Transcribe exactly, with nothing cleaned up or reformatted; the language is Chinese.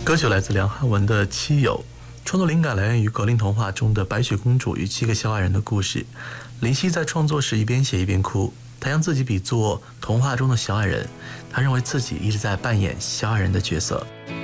歌曲来自梁汉文的《七友》，创作灵感来源于格林童话中的白雪公主与七个小矮人的故事。林夕在创作时一边写一边哭，他将自己比作童话中的小矮人，他认为自己一直在扮演小矮人的角色。